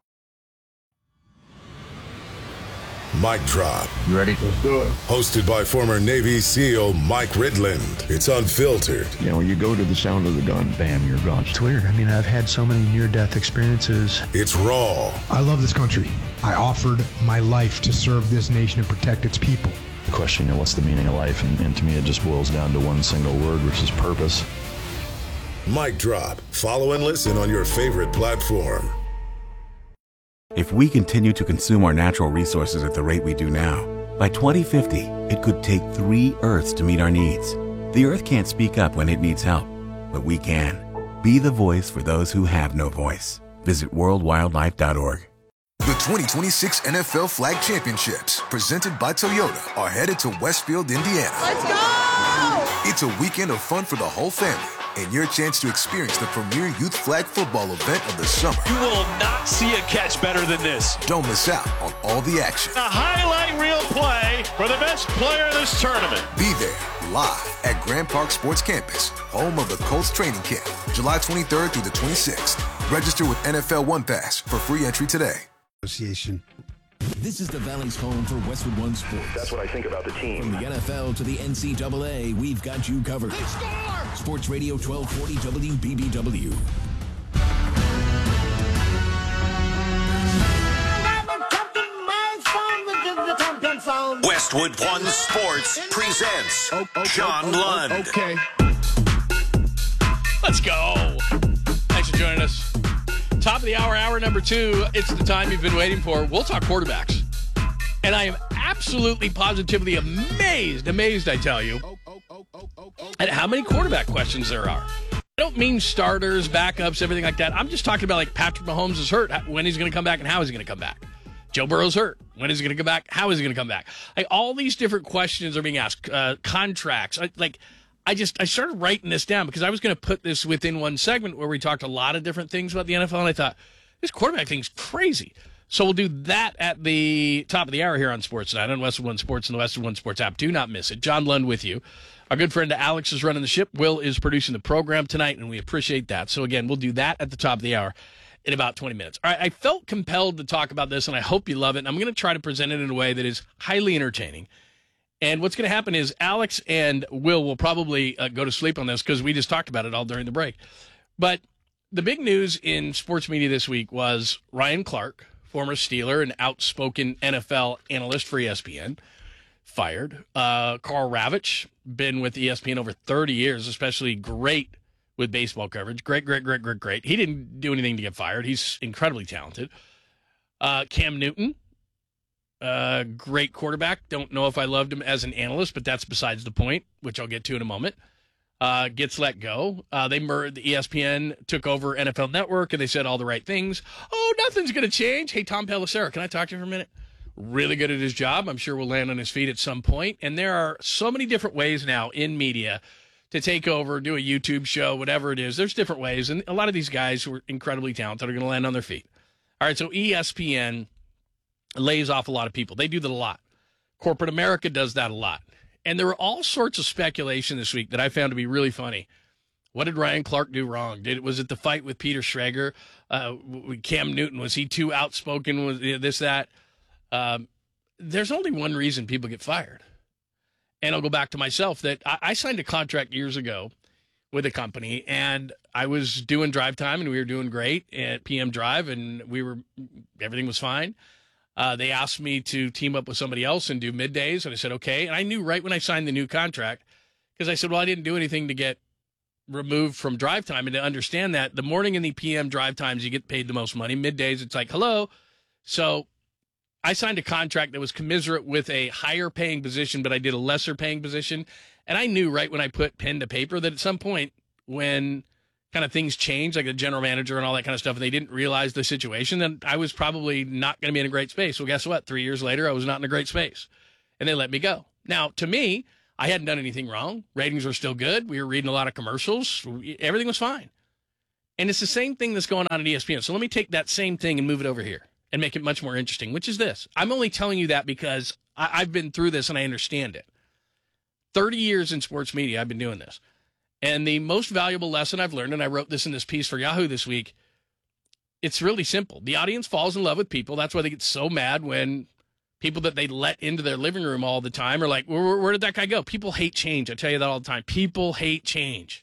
Mic Drop. You ready? Let's do it. Hosted by former Navy SEAL Mike Ridland. It's unfiltered. You know, you go to the sound of the gun, bam, you're gone. It's weird. I mean, I've had so many near-death experiences. It's raw. I love this country. I offered my life to serve this nation and protect its people. The question, you know, what's the meaning of life? And to me, it just boils down to one single word, which is purpose. Mic Drop. Follow and listen on your favorite platform. If we continue to consume our natural resources at the rate we do now, by 2050, it could take 3 Earths to meet our needs. The Earth can't speak up when it needs help, but we can. Be the voice for those who have no voice. Visit worldwildlife.org. The 2026 NFL Flag Championships, presented by Toyota, are headed to Westfield, Indiana. Let's go! It's a weekend of fun for the whole family and your chance to experience the premier youth flag football event of the summer. You will not see a catch better than this. Don't miss out on all the action. A highlight reel play for the best player of this tournament. Be there live at Grand Park Sports Campus, home of the Colts training camp, July 23rd through the 26th. Register with NFL One Pass for free entry today. Association. This is the Valley's home for Westwood One Sports. That's what I think about the team. From the NFL to the NCAA, we've got you covered. Sports Radio 1240 WBBW. Westwood One Sports presents John Lund. Okay. Let's go. Thanks for joining us. Top of the hour, hour number 2. It's the time you've been waiting for. We'll talk quarterbacks. And I am absolutely positively amazed, I tell you, at how many quarterback questions there are. I don't mean starters, backups, everything like that. I'm just talking about like Patrick Mahomes is hurt, when he's going to come back and how is he going to come back. Joe Burrow's hurt. When is he going to come back? How is he going to come back? Like all these different questions are being asked. Contracts. I started writing this down because I was going to put this within one segment where we talked a lot of different things about the NFL, and I thought, this quarterback thing's crazy. So we'll do that at the top of the hour here on Sports Night on Westwood One Sports and the Westwood One Sports app. Do not miss it. John Lund with you. Our good friend Alex is running the ship. Will is producing the program tonight, and we appreciate that. So, again, we'll do that at the top of the hour in about 20 minutes. All right, I felt compelled to talk about this, and I hope you love it. And I'm going to try to present it in a way that is highly entertaining. And what's going to happen is Alex and Will probably go to sleep on this because we just talked about it all during the break. But the big news in sports media this week was Ryan Clark, former Steeler and outspoken NFL analyst for ESPN, fired. Carl Ravitch, been with ESPN over 30 years, especially great with baseball coverage. Great. He didn't do anything to get fired. He's incredibly talented. Cam Newton. Great quarterback. Don't know if I loved him as an analyst, but that's besides the point, which I'll get to in a moment. Gets let go. The ESPN took over NFL Network, and they said all the right things. Oh, nothing's going to change. Hey, Tom Pelissero, can I talk to you for a minute? Really good at his job. I'm sure will land on his feet at some point. And there are so many different ways now in media to take over, do a YouTube show, whatever it is. There's different ways, and a lot of these guys who are incredibly talented are going to land on their feet. All right, so ESPN lays off a lot of people. They do that a lot. Corporate America does that a lot. And there were all sorts of speculation this week that I found to be really funny. What did Ryan Clark do wrong? Was it the fight with Peter Schrager? Cam Newton, was he too outspoken? Was this, that? There's only one reason people get fired. And I'll go back to myself that I signed a contract years ago with a company, and I was doing drive time, and we were doing great at PM Drive, and everything was fine. They asked me to team up with somebody else and do middays, and I said, okay. And I knew right when I signed the new contract, because I said, well, I didn't do anything to get removed from drive time. And to understand that, the morning and the PM drive times, you get paid the most money. Middays, it's like, hello. So I signed a contract that was commensurate with a higher paying position, but I did a lesser paying position. And I knew right when I put pen to paper that at some point when kind of things changed, like the general manager and all that kind of stuff, and they didn't realize the situation, then I was probably not going to be in a great space. Well, guess what? 3 years later, I was not in a great space, and they let me go. Now, to me, I hadn't done anything wrong. Ratings were still good. We were reading a lot of commercials. Everything was fine. And it's the same thing that's going on at ESPN. So let me take that same thing and move it over here and make it much more interesting, which is this. I'm only telling you that because I've been through this and I understand it. 30 years in sports media, I've been doing this. And the most valuable lesson I've learned, and I wrote this in this piece for Yahoo this week, it's really simple. The audience falls in love with people. That's why they get so mad when people that they let into their living room all the time are like, where did that guy go? People hate change. I tell you that all the time. People hate change.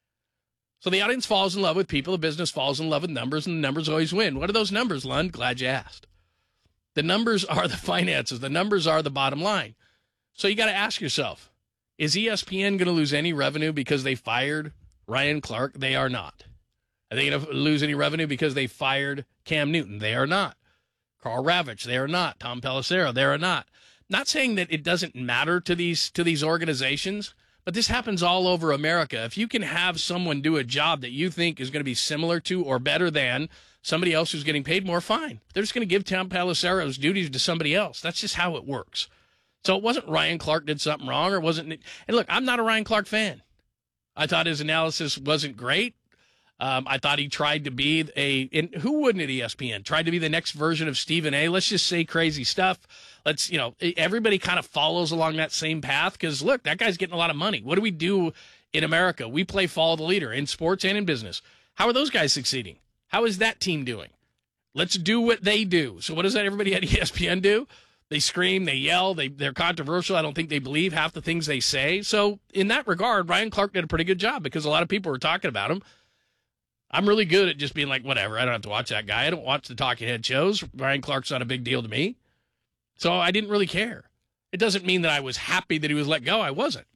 So the audience falls in love with people. The business falls in love with numbers, and the numbers always win. What are those numbers, Lund? Glad you asked. The numbers are the finances. The numbers are the bottom line. So you got to ask yourself, is ESPN going to lose any revenue because they fired Ryan Clark? They are not. Are they going to lose any revenue because they fired Cam Newton? They are not. Carl Ravitch, they are not. Tom Pelissero, they are not. Not saying that it doesn't matter to these organizations, but this happens all over America. If you can have someone do a job that you think is going to be similar to or better than somebody else who's getting paid more, fine. They're just going to give Tom Pelissero's duties to somebody else. That's just how it works. So it wasn't Ryan Clark did something wrong, or wasn't. And look, I'm not a Ryan Clark fan. I thought his analysis wasn't great. I thought he tried to be and who wouldn't at ESPN? Tried to be the next version of Stephen A. Let's just say crazy stuff. Everybody kind of follows along that same path because, look, that guy's getting a lot of money. What do we do in America? We play follow the leader in sports and in business. How are those guys succeeding? How is that team doing? Let's do what they do. So what does that everybody at ESPN do? They scream, they yell, they're controversial. I don't think they believe half the things they say. So in that regard, Ryan Clark did a pretty good job because a lot of people were talking about him. I'm really good at just being like, whatever, I don't have to watch that guy. I don't watch the talking head shows. Ryan Clark's not a big deal to me. So I didn't really care. It doesn't mean that I was happy that he was let go. I wasn't.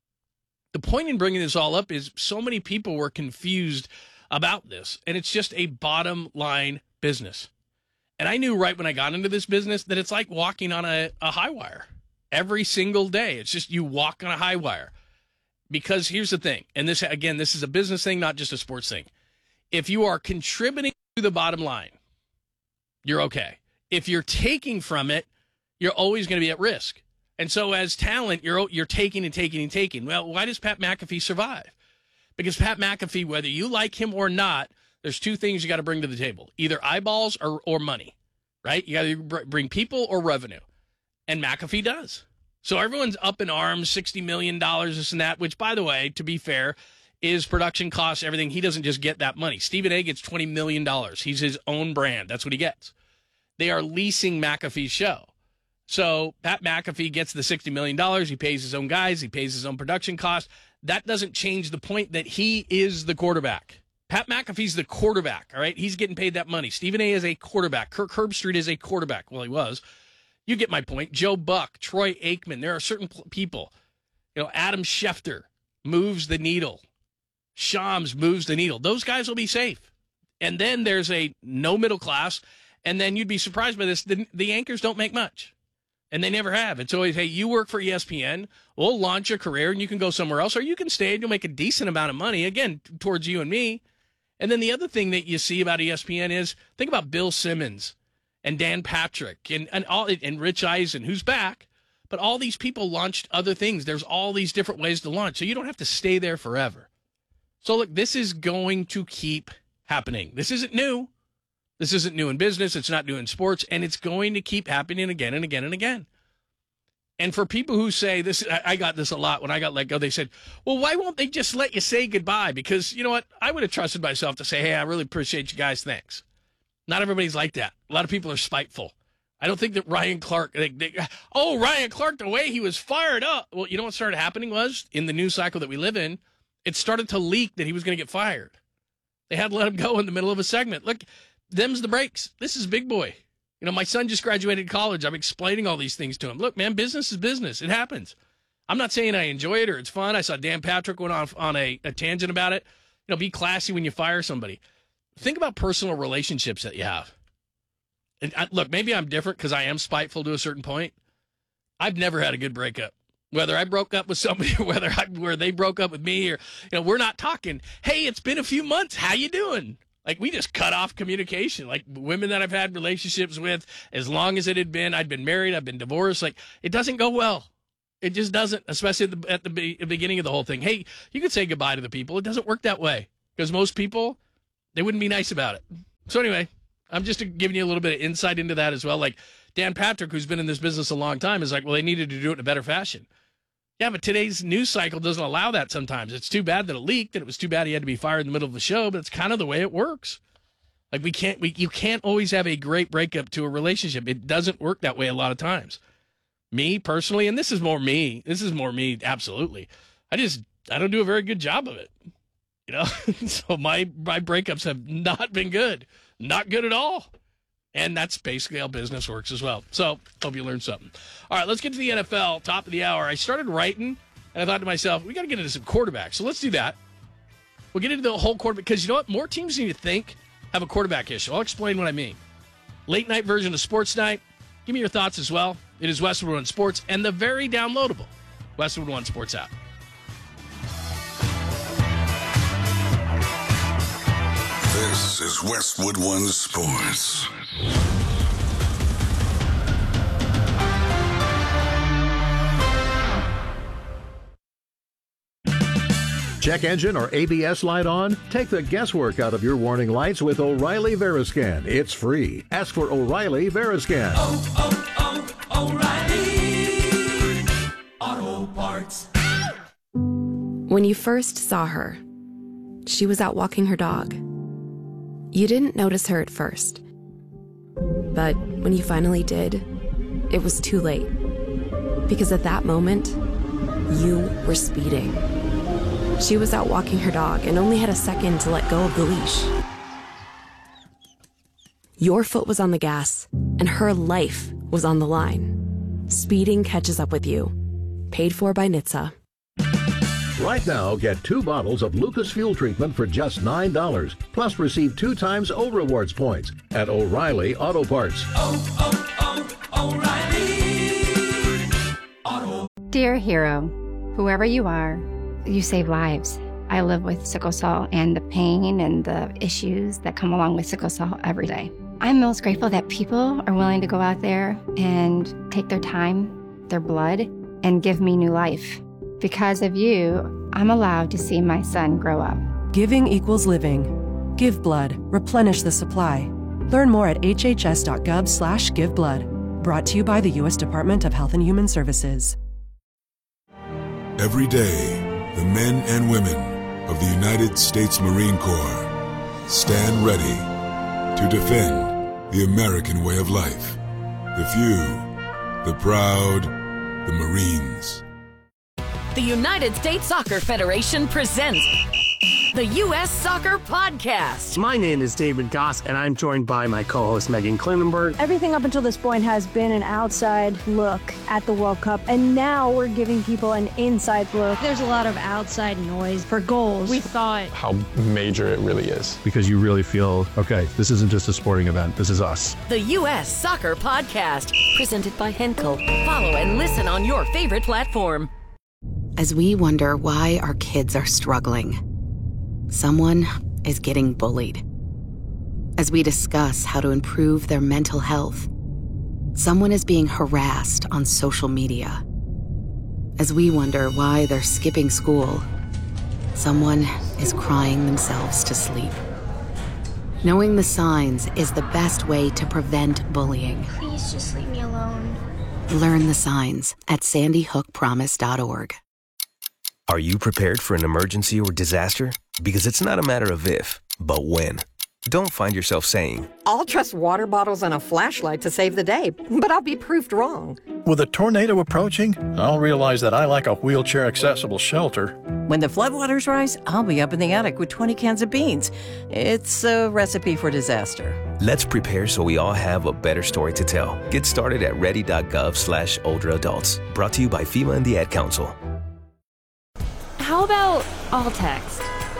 The point in bringing this all up is so many people were confused about this, and it's just a bottom line business. And I knew right when I got into this business that it's like walking on a high wire every single day. It's just you walk on a high wire. Because here's the thing, and this is a business thing, not just a sports thing. If you are contributing to the bottom line, you're okay. If you're taking from it, you're always going to be at risk. And so as talent, you're taking and taking and taking. Well, why does Pat McAfee survive? Because Pat McAfee, whether you like him or not, there's two things you got to bring to the table, either eyeballs or money, right? You got to bring people or revenue. And McAfee does. So everyone's up in arms, $60 million, this and that, which, by the way, to be fair, is production costs, everything. He doesn't just get that money. Stephen A. gets $20 million. He's his own brand. That's what he gets. They are leasing McAfee's show. So Pat McAfee gets the $60 million. He pays his own guys. He pays his own production costs. That doesn't change the point that he is the quarterback. Pat McAfee's the quarterback, all right? He's getting paid that money. Stephen A. is a quarterback. Kirk Herbstreit is a quarterback. Well, he was. You get my point. Joe Buck, Troy Aikman. There are certain people. Adam Schefter moves the needle. Shams moves the needle. Those guys will be safe. And then there's a no middle class, and then you'd be surprised by this. The anchors don't make much, and they never have. It's always, hey, you work for ESPN, we'll launch your career, and you can go somewhere else, or you can stay and you'll make a decent amount of money, again, towards you and me. And then the other thing that you see about ESPN is, think about Bill Simmons and Dan Patrick and Rich Eisen, who's back, but all these people launched other things. There's all these different ways to launch, so you don't have to stay there forever. So, look, this is going to keep happening. This isn't new. This isn't new in business. It's not new in sports. And it's going to keep happening again and again and again. And for people who say this, I got this a lot when I got let go. They said, well, why won't they just let you say goodbye? Because, you know what? I would have trusted myself to say, hey, I really appreciate you guys. Thanks. Not everybody's like that. A lot of people are spiteful. I don't think that Ryan Clark, Ryan Clark, the way he was fired up. Well, you know what started happening was in the news cycle that we live in, it started to leak that he was going to get fired. They had to let him go in the middle of a segment. Look, them's the breaks. This is big boy. My son just graduated college. I'm explaining all these things to him. Look, man, business is business. It happens. I'm not saying I enjoy it or it's fun. I saw Dan Patrick went off on a tangent about it. Be classy when you fire somebody. Think about personal relationships that you have. And look, maybe I'm different because I am spiteful to a certain point. I've never had a good breakup. Whether I broke up with somebody or where they broke up with me, or we're not talking. Hey, it's been a few months. How you doing? Like, we just cut off communication. Like, women that I've had relationships with, as long as it had been, I'd been married, I've been divorced. Like, it doesn't go well. It just doesn't, especially at the beginning of the whole thing. Hey, you could say goodbye to the people. It doesn't work that way because most people, they wouldn't be nice about it. So anyway, I'm just giving you a little bit of insight into that as well. Like, Dan Patrick, who's been in this business a long time, is like, well, they needed to do it in a better fashion. Yeah, but today's news cycle doesn't allow that sometimes. It's too bad that it leaked, and it was too bad he had to be fired in the middle of the show, but it's kind of the way it works. Like, you can't always have a great breakup to a relationship. It doesn't work that way a lot of times. Me, personally, and this is more me, absolutely. I don't do a very good job of it. So my breakups have not been good. Not good at all. And that's basically how business works as well. So, hope you learned something. All right, let's get to the NFL, top of the hour. I started writing, and I thought to myself, we got to get into some quarterbacks. So let's do that. We'll get into the whole quarterback, because you know what? More teams than you think have a quarterback issue. I'll explain what I mean. Late night version of Sports Night. Give me your thoughts as well. It is Westwood One Sports and the very downloadable Westwood One Sports app. This is Westwood One Sports. Check engine or ABS light on? Take the guesswork out of your warning lights with O'Reilly Veriscan. It's free. Ask for O'Reilly Veriscan. O'Reilly Auto Parts. When you first saw her, she was out walking her dog. You didn't notice her at first. But when you finally did, it was too late. Because at that moment, you were speeding. She was out walking her dog and only had a second to let go of the leash. Your foot was on the gas, and her life was on the line. Speeding catches up with you. Paid for by NHTSA. Right now, get 2 bottles of Lucas Fuel Treatment for just $9. Plus, receive 2 times O-Rewards points at O'Reilly Auto Parts. O'Reilly Auto. Dear hero, whoever you are, you save lives. I live with sickle cell and the pain and the issues that come along with sickle cell every day. I'm most grateful that people are willing to go out there and take their time, their blood, and give me new life. Because of you, I'm allowed to see my son grow up. Giving equals living. Give blood. Replenish the supply. Learn more at hhs.gov/giveblood. Brought to you by the U.S. Department of Health and Human Services. Every day, the men and women of the United States Marine Corps stand ready to defend the American way of life. The few, the proud, the Marines. The United States Soccer Federation presents the U.S. Soccer Podcast. My name is David Goss, and I'm joined by my co-host Megan Klinenberg. Everything up until this point has been an outside look at the World Cup, and now we're giving people an inside look. There's a lot of outside noise for goals. We thought how major it really is. Because you really feel, okay, this isn't just a sporting event, this is us. The U.S. Soccer Podcast, presented by Henkel. Follow and listen on your favorite platform. As we wonder why our kids are struggling, someone is getting bullied. As we discuss how to improve their mental health, someone is being harassed on social media. As we wonder why they're skipping school, someone is crying themselves to sleep. Knowing the signs is the best way to prevent bullying. Please just leave me alone. Learn the signs at sandyhookpromise.org. Are you prepared for an emergency or disaster? Because it's not a matter of if, but when. Don't find yourself saying, I'll trust water bottles and a flashlight to save the day, but I'll be proved wrong. With a tornado approaching, I'll realize that I lack a wheelchair-accessible shelter. When the floodwaters rise, I'll be up in the attic with 20 cans of beans. It's a recipe for disaster. Let's prepare so we all have a better story to tell. Get started at ready.gov/older adults. Brought to you by FEMA and the Ad Council. How about all text?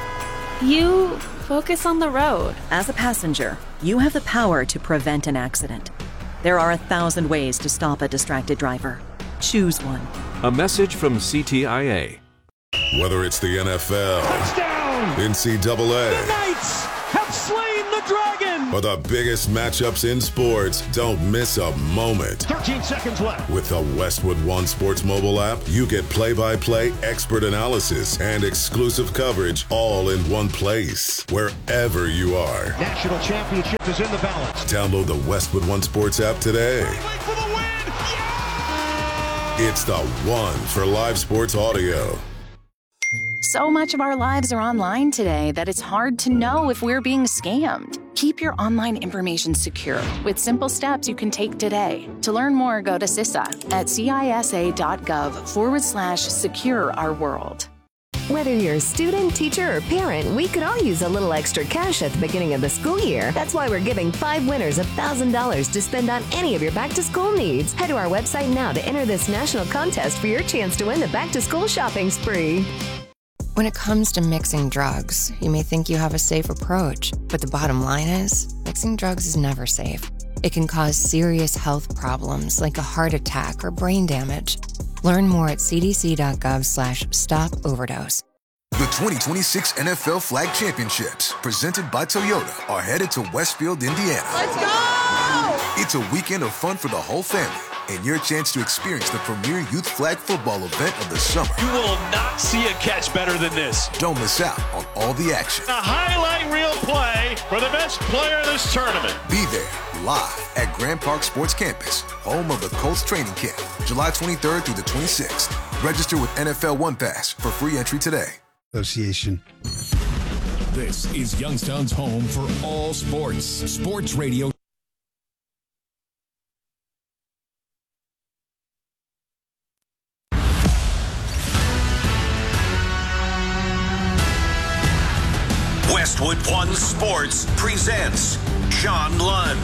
You focus on the road. As a passenger, you have the power to prevent an accident. There are 1,000 ways to stop a distracted driver. Choose one. A message from CTIA. Whether it's the NFL, touchdown, NCAA, the Knights have slain the dragon, or the biggest matchups in sports, don't miss a moment. 13 seconds left. With the Westwood One Sports mobile app, you get play-by-play expert analysis and exclusive coverage all in one place, wherever you are. National championship is in the balance. Download the Westwood One Sports app today. For the win! Yeah! It's the one for live sports audio. So much of our lives are online today that it's hard to know if we're being scammed. Keep your online information secure with simple steps you can take today. To learn more, go to CISA at cisa.gov/secure our world. Whether you're a student, teacher, or parent, we could all use a little extra cash at the beginning of the school year. That's why we're giving 5 winners $1,000 to spend on any of your back-to-school needs. Head to our website now to enter this national contest for your chance to win the back-to-school shopping spree. When it comes to mixing drugs, you may think you have a safe approach, but the bottom line is, mixing drugs is never safe. It can cause serious health problems like a heart attack or brain damage. Learn more at cdc.gov/stop-overdose. The 2026 NFL Flag Championships, presented by Toyota, are headed to Westfield, Indiana. Let's go! It's a weekend of fun for the whole family, and your chance to experience the premier youth flag football event of the summer. You will not see a catch better than this. Don't miss out on all the action. A highlight reel play for the best player in this tournament. Be there, live at Grand Park Sports Campus, home of the Colts training camp, July 23rd through the 26th. Register with NFL One Pass for free entry today. Association. This is Youngstown's home for all sports. Sports Radio. Westwood One Sports presents John Lund.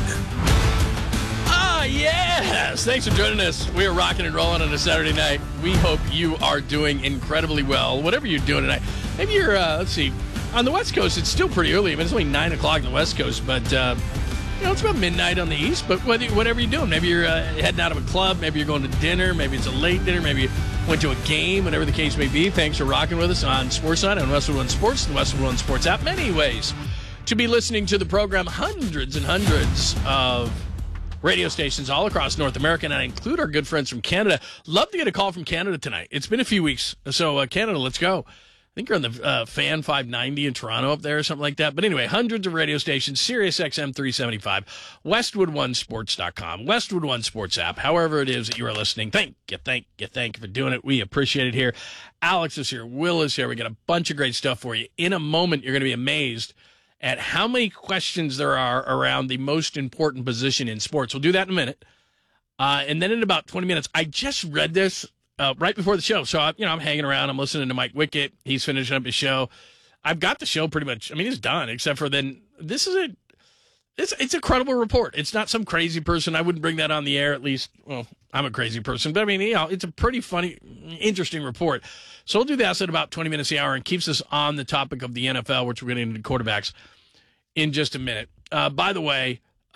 Yes! Thanks for joining us. We are rocking and rolling on a Saturday night. We hope you are doing incredibly well, whatever you're doing tonight. Maybe you're, let's see, on the West Coast, it's still pretty early. I mean, it's only 9 o'clock on the West Coast, but, it's about midnight on the East. But whatever you're doing, maybe you're heading out of a club, maybe you're going to dinner, maybe it's a late dinner, maybe you went to a game, whatever the case may be. Thanks for rocking with us on Sportsnet, on Westwood One Sports, the Westwood One Sports app. Many ways to be listening to the program. Hundreds and hundreds of radio stations all across North America, and I include our good friends from Canada. Love to get a call from Canada tonight. It's been a few weeks, so Canada, let's go. I think you're on the Fan 590 in Toronto up there or something like that. But anyway, hundreds of radio stations, Sirius XM 375, WestwoodOneSports.com, Westwood One Sports app, however it is that you are listening. Thank you for doing it. We appreciate it here. Alex is here. Will is here. We got a bunch of great stuff for you. In a moment, you're going to be amazed at how many questions there are around the most important position in sports. We'll do that in a minute. And then in about 20 minutes, I just read this right before the show. So, I'm hanging around. I'm listening to Mike Wickett. He's finishing up his show. I've got the show pretty much. I mean, it's done, except for then this is it's a credible report. It's not some crazy person. I wouldn't bring that on the air, at least. Well, I'm a crazy person. But, I mean, it's a pretty funny, interesting report. So we'll do that at about 20 minutes the hour and keeps us on the topic of the NFL, which we're getting into quarterbacks in just a minute. By the way,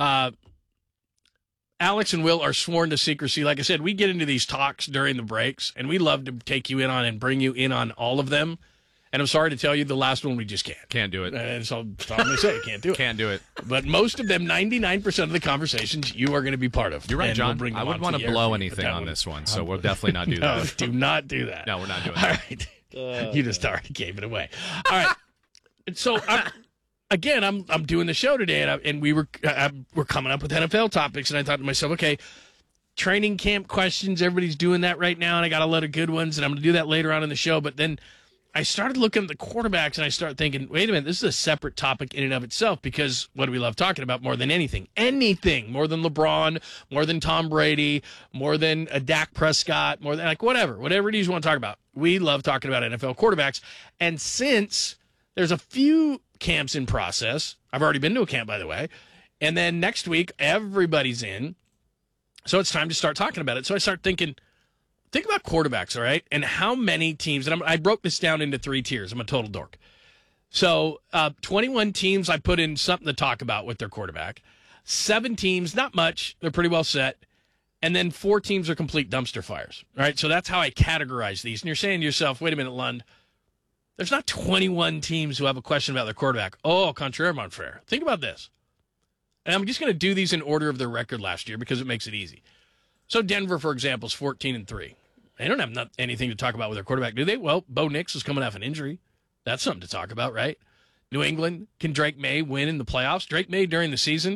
Alex and Will are sworn to secrecy. Like I said, we get into these talks during the breaks, and we love to take you in on and bring you in on all of them. And I'm sorry to tell you, the last one we just can't. Can't do it. And so that's all I'm going to say. Can't do it. Can't do it. But most of them, 99% of the conversations, you are going to be part of. You're right, John. We'll I wouldn't want to blow anything on this one, so we'll definitely not do that. No, do not do that. No, we're not doing all that. Right. You just already gave it away. All right. So, again, I'm doing the show today, and we're coming up with NFL topics, and I thought to myself, okay, training camp questions, everybody's doing that right now, and I got a lot of good ones, and I'm going to do that later on in the show. But then I started looking at the quarterbacks, and I started thinking, wait a minute, this is a separate topic in and of itself, because what do we love talking about more than anything? Anything. More than LeBron, more than Tom Brady, more than Dak Prescott, more than, like, whatever it is you want to talk about. We love talking about NFL quarterbacks. And since there's a few camps in process, I've already been to a camp, by the way, and then next week, everybody's in, so it's time to start talking about it. So I start thinking about quarterbacks, all right, and how many teams, and I broke this down into 3 tiers. I'm a total dork. So 21 teams, I put in something to talk about with their quarterback. 7 teams, not much. They're pretty well set. And then 4 teams are complete dumpster fires. All right, so that's how I categorize these. And you're saying to yourself, wait a minute, Lund, there's not 21 teams who have a question about their quarterback. Oh, contraire, mon frere. Think about this. And I'm just going to do these in order of their record last year because it makes it easy. So Denver, for example, is 14-3. They don't have anything to talk about with their quarterback, do they? Well, Bo Nix is coming off an injury. That's something to talk about, right? New England, can Drake May win in the playoffs? Drake May during the season